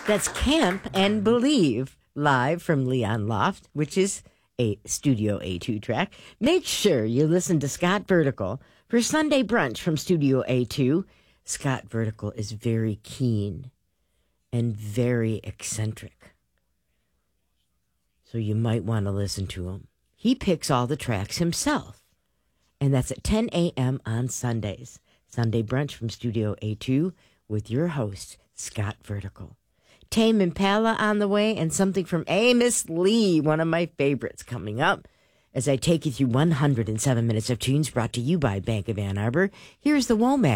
That's Camp and Believe, live from Leon Loft, which is a Studio A2 track. Make sure you listen to Scott Vertical for Sunday Brunch from Studio A2. Scott Vertical is very keen and very eccentric, so you might want to listen to him. He picks all the tracks himself, and that's at 10 a.m. on Sundays. Sunday Brunch from Studio A2 with your host, Scott Vertical. Tame Impala on the way, and something from Amos Lee, one of my favorites, coming up as I take you through 107 minutes of tunes brought to you by Bank of Ann Arbor. Here's the Womack.